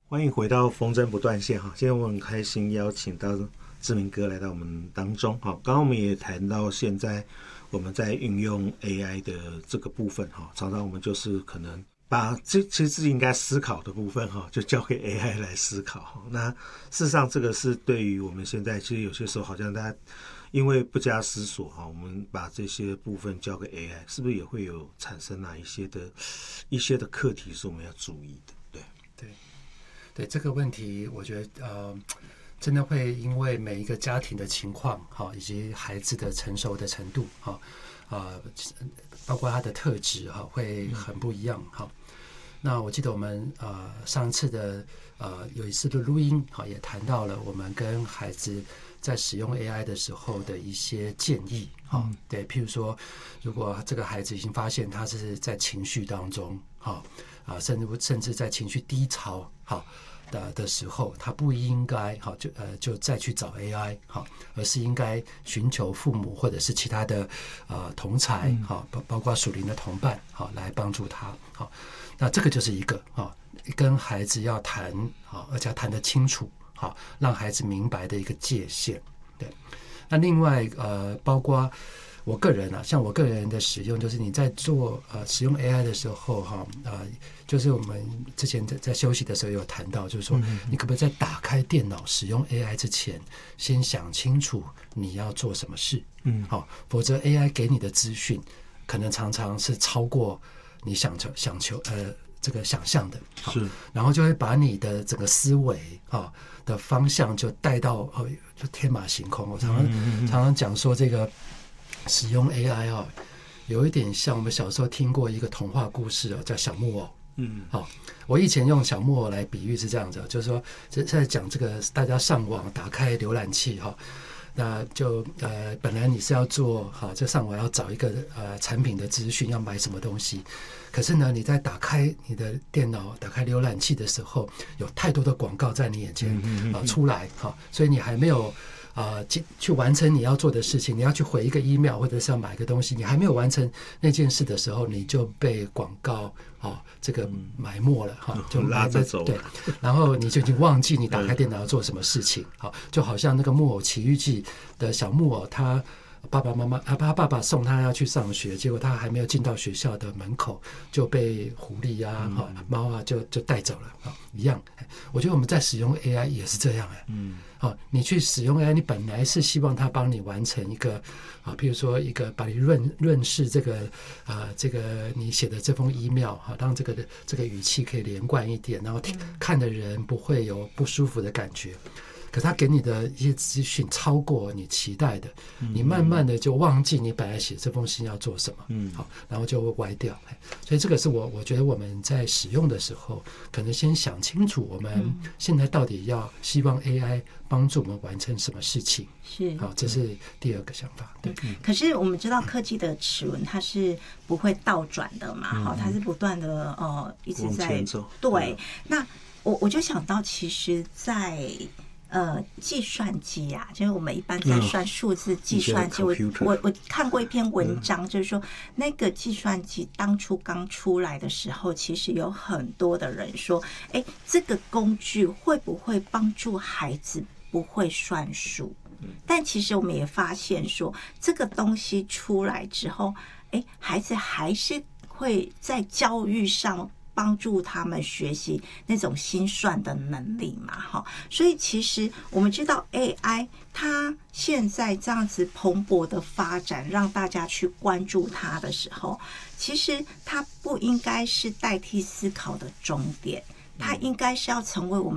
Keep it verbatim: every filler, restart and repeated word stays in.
欢迎回到风筝不断线哈，今天我很开心邀请到志明哥来到我们当中哈。刚刚我们也谈到现在我们在运用 A I 的这个部分哈，常常我们就是可能把这其实自己应该思考的部分哈，就交给 A I 来思考。那事实上这个是对于我们现在其实有些时候好像大家因为不加思索哈，我们把这些部分交给 A I， 是不是也会有产生哪一些的一些的课题是我们要注意的？对对。对这个问题，我觉得呃，真的会因为每一个家庭的情况哈，以及孩子的成熟的程度哈，啊、呃，包括他的特质哈，会很不一样哈。那我记得我们呃上次的呃有一次的录音哈，也谈到了我们跟孩子在使用 A I 的时候的一些建议哈、嗯。对，譬如说，如果这个孩子已经发现他是在情绪当中哈啊，甚至甚至在情绪低潮哈。的的时候，他不应该好就呃就再去找 A I 好，而是应该寻求父母或者是其他的呃同侪好，包包括属灵的同伴好来帮助他好。那这个就是一个好跟孩子要谈好，而且要谈得清楚好，让孩子明白的一个界限。对，那另外呃包括。我个人啊，像我个人的使用，就是你在做呃使用 A I 的时候哈，呃，就是我们之前在在休息的时候有谈到，就是说你可不可以在打开电脑使用 A I 之前，先想清楚你要做什么事，嗯，好、哦，否则 A I 给你的资讯可能常常是超过你想求想求呃这个想象的， 是， 然后就会把你的整个思维啊、哦、的方向就带到哦就天马行空。我常常、嗯、常常讲说这个。使用 A I 啊、哦，有一点像我们小时候听过一个童话故事哦，叫小木偶。嗯，好、哦，我以前用小木偶来比喻是这样子，就是说在讲这个大家上网打开浏览器哈、哦，那就呃本来你是要做好，这上网要找一个呃产品的资讯，要买什么东西，可是呢你在打开你的电脑、打开浏览器的时候，有太多的广告在你眼前啊、嗯呃、出来哈、哦，所以你还没有。啊、呃，去去完成你要做的事情，你要去回一个 email 或者是要买一个东西，你还没有完成那件事的时候，你就被广告哦这个埋没了哈、哦，就拉着走。 对，然后你就已经忘记你打开电脑要做什么事情，好、哦，就好像那个木偶奇遇记的小木偶，他爸爸妈妈啊，他爸爸送他要去上学，结果他还没有进到学校的门口就被狐狸啊、哈、嗯、猫啊就就带走了啊、哦，一样。我觉得我们在使用 A I 也是这样哎，嗯。好、哦，你去使用 A I， 你本来是希望它帮你完成一个啊，譬如说一个把你润润饰这个啊，这个你写的这封 email 哈、啊，让这个这个语气可以连贯一点，然后看的人不会有不舒服的感觉。可他给你的一些资讯超过你期待的，你慢慢的就忘记你本来写这封信要做什么，嗯，好，然后就会歪掉。所以这个是我我觉得我们在使用的时候，可能先想清楚我们现在到底要希望 A I 帮助我们完成什么事情， 是， 好，这是第二个想法。对， 嗯、可是我们知道科技的齿轮它是不会倒转的嘛，好、嗯，它是不断的呃一直在对。那我我就想到，其实，在呃，计算机啊，就是我们一般在算数字计算机。嗯、我我我看过一篇文章，嗯、就是说那个计算机当初刚出来的时候，其实有很多的人说，哎，这个工具会不会帮助孩子不会算数？但其实我们也发现说，这个东西出来之后，哎，孩子还是会在教育上帮助他们学习那种心算的能力嘛，哈，所以其实我们知道 A I 它现在这样子蓬勃的发展，让大家去关注它的时候，其实它不应该是代替思考的终点，它应该是要成为我们